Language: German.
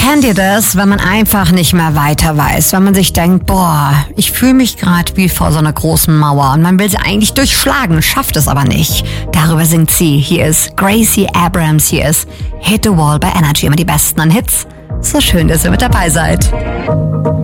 Kennt ihr das, wenn man einfach nicht mehr weiter weiß? Wenn man sich denkt, boah, ich fühle mich gerade wie vor so einer großen Mauer und man will sie eigentlich durchschlagen, schafft es aber nicht. Darüber singt sie. Hier ist Gracie Abrams, hier ist Hit the Wall bei Energy. Immer die Besten an Hits. So schön, dass ihr mit dabei seid.